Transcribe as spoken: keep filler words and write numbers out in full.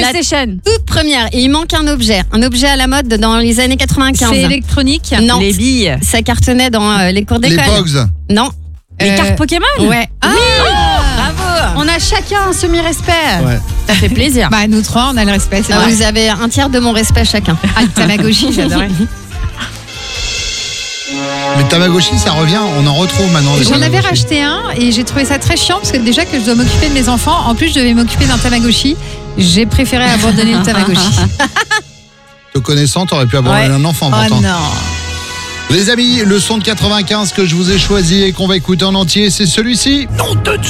PlayStation. Toute première. Et il manque un objet. Un objet à la mode dans les années quatre-vingt-quinze. C'est électronique. Non. Les billes. Ça cartonnait dans euh, les cours Les d'école. Pogs. Non. Les Euh, cartes Pokémon. Ouais. Ah, Bravo. on a chacun un semi-respect. Ouais. Ça fait plaisir. Bah, nous trois, on a le respect, c'est Ah, vrai. vous avez un tiers de mon respect chacun. Ah, le Tamagotchi, j'adorais. Mais Tamagotchi, ça revient, on en retrouve maintenant. des J'en avais Tamagotchi. racheté un et j'ai trouvé ça très chiant parce que déjà que je dois m'occuper de mes enfants, en plus je devais m'occuper d'un Tamagotchi. J'ai préféré abandonner le Tamagotchi. Te connaissant, t'aurais pu avoir Ouais. un enfant Oh pourtant. non. Les amis, le son de quatre-vingt-quinze que je vous ai choisi et qu'on va écouter en entier, c'est celui-ci.